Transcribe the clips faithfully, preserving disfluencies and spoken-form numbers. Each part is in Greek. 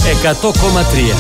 εκατό κόμμα τρία.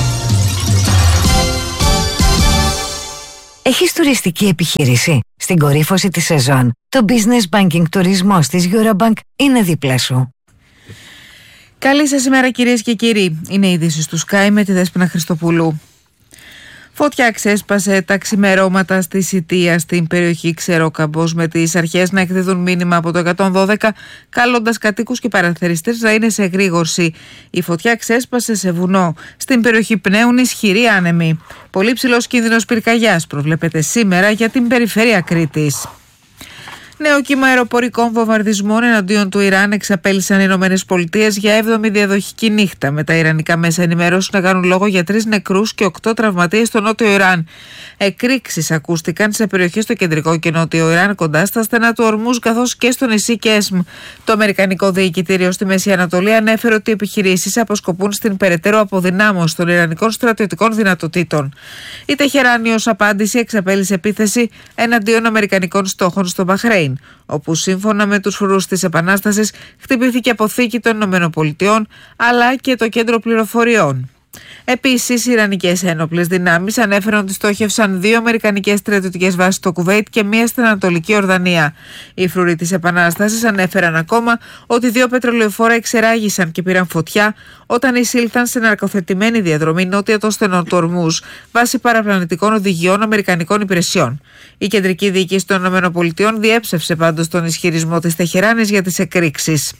Έχεις τουριστική επιχείρηση? Στην κορύφωση της σεζόν, το Business Banking τουρισμός της Eurobank είναι δίπλα σου. Καλή σας ημέρα κυρίες και κύριοι. Είναι η είδηση του Sky με τη Δέσποινα Χριστοπούλου. Φωτιά ξέσπασε τα ξημερώματα στη Σιτία στην περιοχή Ξερόκαμπος, με τις αρχές να εκδίδουν μήνυμα από το εκατόν δώδεκα καλώντας κατοίκους και παραθεριστές να είναι σε εγρήγορση. Η φωτιά ξέσπασε σε βουνό. Στην περιοχή πνέουν ισχυροί άνεμοι. Πολύ ψηλός κίνδυνος πυρκαγιάς προβλέπεται σήμερα για την περιφέρεια Κρήτης. Νέο κύμα αεροπορικών βομβαρδισμών εναντίον του Ιράν εξαπέλυσαν οι Ηνωμένες Πολιτείες για έβδομη διαδοχική νύχτα, με τα ιρανικά μέσα ενημέρωσης να κάνουν λόγο για τρεις νεκρούς και οκτώ τραυματίες στο νότιο Ιράν. Εκρήξεις ακούστηκαν σε περιοχές στο κεντρικό και νότιο Ιράν, κοντά στα στενά του Ορμούζ, καθώς και στο νησί Κέσμ. Το Αμερικανικό Διοικητήριο στη Μέση Ανατολή ανέφερε ότι οι επιχειρήσεις αποσκοπούν στην περαιτέρω αποδυνάμωση των ιρανικών στρατιωτικών δυνατοτήτων. Η Τεχεράνη ως απάντηση εξαπέλυσε επίθεση εναντίον αμερικανικών στόχων στο Μπαχρέιν, όπου σύμφωνα με τους φρουρούς της Επανάστασης χτυπήθηκε αποθήκη των ΗΠΑ αλλά και το κέντρο πληροφοριών. Επίσης, οι Ιρανικές ένοπλες δυνάμεις ανέφεραν ότι στόχευσαν δύο αμερικανικές στρατιωτικές βάσεις στο Κουβέιτ και μία στην Ανατολική Ορδανία. Οι φρουροί της Επανάστασης ανέφεραν ακόμα ότι δύο πετρελαιοφόρα εξεράγησαν και πήραν φωτιά όταν εισήλθαν σε ναρκοθετημένη διαδρομή νότια των στενών του Ορμούζ, βάσει παραπλανητικών οδηγιών αμερικανικών υπηρεσιών. Η κεντρική διοίκηση των ΗΠΑ διέψευσε πάντως τον ισχυρισμό της Τεχεράνης για τις εκρήξεις.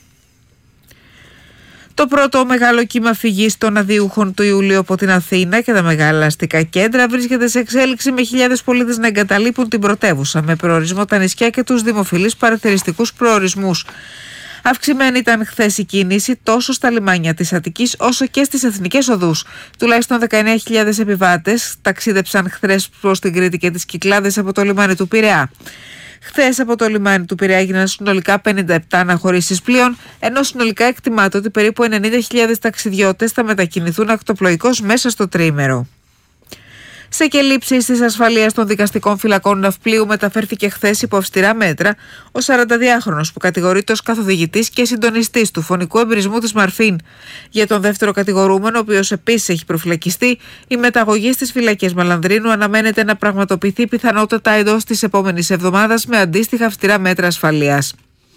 Το πρώτο μεγάλο κύμα φυγής των αδειούχων του Ιουλίου από την Αθήνα και τα μεγάλα αστικά κέντρα βρίσκεται σε εξέλιξη, με χιλιάδες πολίτες να εγκαταλείπουν την πρωτεύουσα, με προορισμό τα νησιά και τους δημοφιλείς παρατηριστικούς προορισμούς. Αυξημένη ήταν χθες η κίνηση τόσο στα λιμάνια της Αττικής όσο και στις εθνικές οδούς. Τουλάχιστον δεκαεννέα χιλιάδες επιβάτες ταξίδεψαν χθες προς την Κρήτη και τις Κυκλάδες από το λιμάνι του Πειραιά. Χθες από το λιμάνι του Πειραιά έγιναν συνολικά πενήντα επτά αναχωρήσεις πλοίων, ενώ συνολικά εκτιμάται ότι περίπου ενενήντα χιλιάδες ταξιδιώτες θα μετακινηθούν ακτοπλοϊκώς μέσα στο τριήμερο. Σε κελύψεις της ασφαλείας των δικαστικών φυλακών ναυπλίου μεταφέρθηκε χθες υπό αυστηρά μέτρα ο σαρανταδυάχρονος που κατηγορείται ως καθοδηγητής και συντονιστής του φωνικού εμπειρισμού της Μαρφίν. Για τον δεύτερο κατηγορούμενο, ο οποίος επίσης έχει προφυλακιστεί, η μεταγωγή στις φυλακές Μαλανδρίνου αναμένεται να πραγματοποιηθεί πιθανότατα εντός της επόμενης εβδομάδας με αντίστοιχα αυστηρά μέτρα ασφαλείας.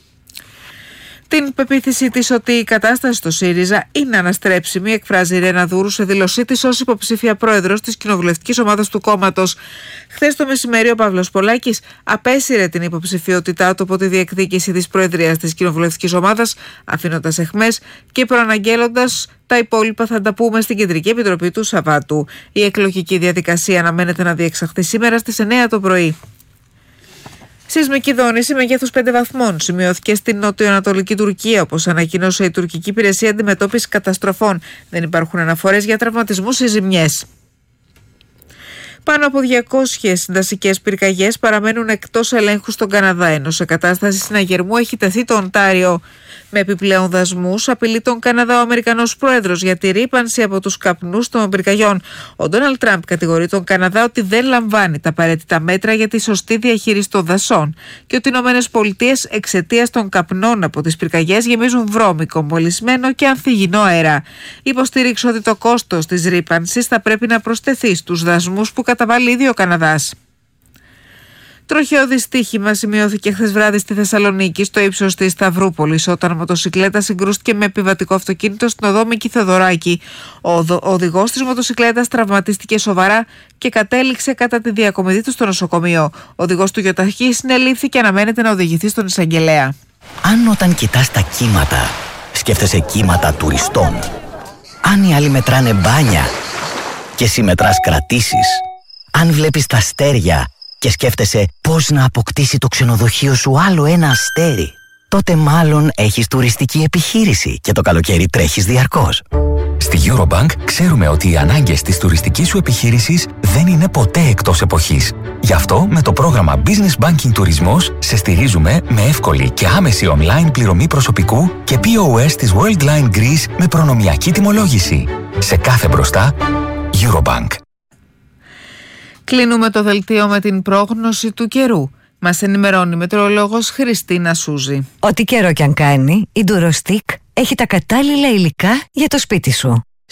Την πεποίθησή της ότι η κατάσταση στο ΣΥΡΙΖΑ είναι αναστρέψιμη εκφράζει η Ρένα Δούρου σε δήλωσή της ως υποψήφια πρόεδρος της κοινοβουλευτικής ομάδας του κόμματος. Χθες το μεσημέρι ο Παύλος Πολάκης απέσυρε την υποψηφιότητά του από τη διεκδίκηση της προεδρίας της κοινοβουλευτικής ομάδας, αφήνοντας αιχμές και προαναγγέλλοντας τα υπόλοιπα θα τα πούμε στην Κεντρική Επιτροπή του Σαββάτου. Η εκλογική διαδικασία αναμένεται να διεξαχθεί σήμερα στις εννέα το πρωί. Σεισμική δόνηση μεγέθους πέντε βαθμών σημειώθηκε στην νότιο-ανατολική Τουρκία, όπως ανακοίνωσε η τουρκική υπηρεσία αντιμετώπισης καταστροφών. Δεν υπάρχουν αναφορές για τραυματισμούς ή ζημιές. Πάνω από διακόσιες δασικές πυρκαγιές παραμένουν εκτός ελέγχου στον Καναδά, ενώ σε κατάσταση συναγερμού έχει τεθεί το Οντάριο. Με επιπλέον δασμούς απειλεί τον Καναδά ο Αμερικανός πρόεδρος για τη ρύπανση από τους καπνούς των πυρκαγιών. Ο Ντόναλντ Τραμπ κατηγορεί τον Καναδά ότι δεν λαμβάνει τα απαραίτητα μέτρα για τη σωστή διαχείριση των δασών και ότι οι Ηνωμένες Πολιτείες εξαιτίας των καπνών από τις πυρκαγιές γεμίζουν βρώμικο, μολυσμένο και ανθυγιεινό αέρα. Υποστήριξε ότι το κόστος της ρύπανσης θα πρέπει να προσθεθεί στους δασμούς που καταβάλει ήδη ο Καναδάς. Τροχαίο δυστύχημα σημειώθηκε χθες βράδυ στη Θεσσαλονίκη, στο ύψος της Σταυρούπολης, όταν μοτοσικλέτα συγκρούστηκε με επιβατικό αυτοκίνητο στην οδό Μίκη Θεοδωράκη. Ο οδηγός της μοτοσικλέτας τραυματίστηκε σοβαρά και κατέληξε κατά τη διακομιδή του στο νοσοκομείο. Ο οδηγός του γιοταχή συνελήφθη και αναμένεται να οδηγηθεί στον εισαγγελέα. Αν όταν κοιτάς τα κύματα, σκέφτεσαι κύματα τουριστών. Αν οι άλλοι μετράνε μπάνια και εσύ μετράς κρατήσεις. Αν βλέπεις τα αστέρια και σκέφτεσαι πώς να αποκτήσει το ξενοδοχείο σου άλλο ένα αστέρι, τότε μάλλον έχεις τουριστική επιχείρηση και το καλοκαίρι τρέχεις διαρκώς. Στη Eurobank ξέρουμε ότι οι ανάγκες της τουριστικής σου επιχείρησης δεν είναι ποτέ εκτός εποχής. Γι' αυτό με το πρόγραμμα Business Banking Τουρισμός σε στηρίζουμε με εύκολη και άμεση online πληρωμή προσωπικού και πι ο ες της Worldline Greece με προνομιακή τιμολόγηση. Σε κάθε μπροστά, Eurobank. Κλείνουμε το δελτίο με την πρόγνωση του καιρού. Μας ενημερώνει η μετεωρολόγος Χριστίνα Σούζη. Ό,τι καιρό κι αν κάνει, η Durostic έχει τα κατάλληλα υλικά για το σπίτι σου.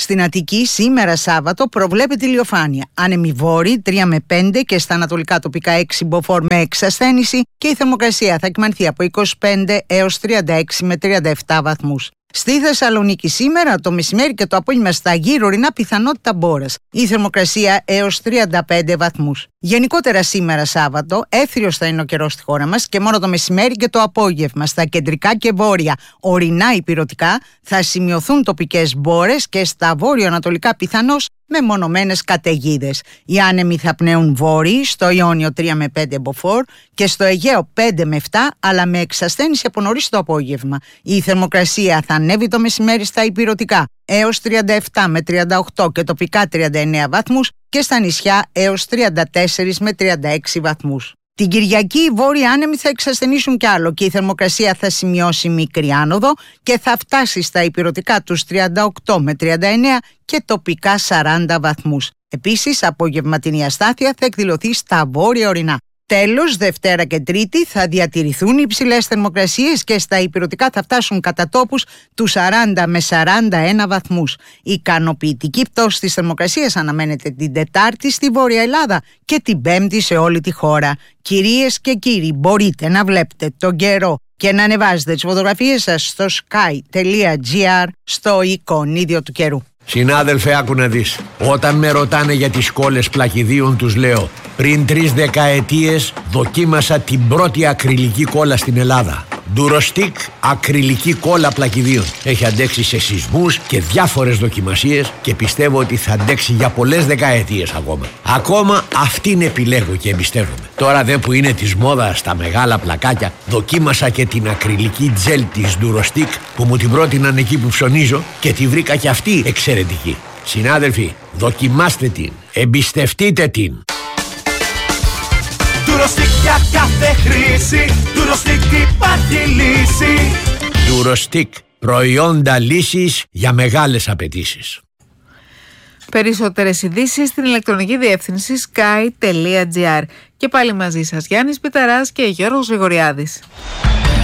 Στην Αττική σήμερα Σάββατο προβλέπεται ηλιοφάνεια. Άνεμοι βόρειοι τρία με πέντε και στα ανατολικά τοπικά έξι μποφόρ με εξασθένηση και η θερμοκρασία θα κυμανθεί από είκοσι πέντε έως τριάντα έξι με τριάντα επτά βαθμούς. Στη Θεσσαλονίκη σήμερα το μεσημέρι και το απόγευμα στα γύρω ορεινά πιθανότητα μπόρας. Η θερμοκρασία έως τριάντα πέντε βαθμούς. Γενικότερα σήμερα Σάββατο έθριος θα είναι ο καιρός στη χώρα μας και μόνο το μεσημέρι και το απόγευμα στα κεντρικά και βόρεια ορεινά υπηρετικά θα σημειωθούν τοπικές μπόρες και στα βόρειο-ανατολικά πιθανώς με μονομένες καταιγίδες. Οι άνεμοι θα πνέουν βόρειοι, στο Ιόνιο τρία με πέντε μποφόρ και στο Αιγαίο πέντε με επτά, αλλά με εξασθένηση από νωρίς το απόγευμα. Η θερμοκρασία θα ανέβει το μεσημέρι στα υπηρετικά έως τριάντα επτά με τριάντα οκτώ και τοπικά τριάντα εννέα βαθμούς και στα νησιά έως τριάντα τέσσερα με τριάντα έξι βαθμούς. Την Κυριακή οι βόρειοι άνεμοι θα εξασθενήσουν κι άλλο και η θερμοκρασία θα σημειώσει μικρή άνοδο και θα φτάσει στα υπηρετικά τους τριάντα οκτώ με τριάντα εννέα και τοπικά σαράντα βαθμούς. Επίσης, απογευματινή αστάθεια θα εκδηλωθεί στα βόρεια ορεινά. Τέλος, Δευτέρα και Τρίτη θα διατηρηθούν οι υψηλές θερμοκρασίες και στα υπηρετικά θα φτάσουν κατά τόπους τους σαράντα με σαράντα ένα βαθμούς. Η ικανοποιητική πτώση της θερμοκρασίας αναμένεται την Τετάρτη στη Βόρεια Ελλάδα και την Πέμπτη σε όλη τη χώρα. Κυρίες και κύριοι, μπορείτε να βλέπετε τον καιρό και να ανεβάζετε τις φωτογραφίες σας στο sky τελεία gr στο εικονίδιο του καιρού. Συνάδελφε, άκου να δεις. Όταν με ρωτάνε για τις κόλλες πλακιδίων τους λέω πριν τρεις δεκαετίες δοκίμασα την πρώτη ακριλική κόλλα στην Ελλάδα. Durostic ακριλική κόλλα πλακιδίων. Έχει αντέξει σε σεισμούς και διάφορες δοκιμασίες και πιστεύω ότι θα αντέξει για πολλές δεκαετίες ακόμα. Ακόμα αυτήν επιλέγω και εμπιστεύομαι. Τώρα δε που είναι της μόδας τα μεγάλα πλακάκια, δοκίμασα και την ακριλική τζέλ της Durostic που μου την πρότειναν εκεί που ψωνίζω και τη βρήκα και αυτή εξαιρετική. Συνάδελφοι, δοκιμάστε την, εμπιστευτείτε την. Durostic για κάθε χρήση, Durostic υπάρχει λύση. Durostic, προϊόντα λύσης για μεγάλες απαιτήσεις. Περισσότερες ειδήσεις στην ηλεκτρονική διεύθυνση sky τελεία gr. Και πάλι μαζί σας Γιάννης Πιταράς και Γιώργος Γρηγοριάδης.